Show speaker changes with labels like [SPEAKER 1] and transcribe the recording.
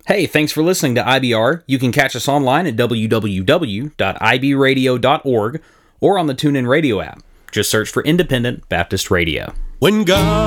[SPEAKER 1] Hey, thanks for listening to IBR. You can catch us online at www.ibradio.org or on the TuneIn Radio app. Just search for Independent Baptist Radio.
[SPEAKER 2] When God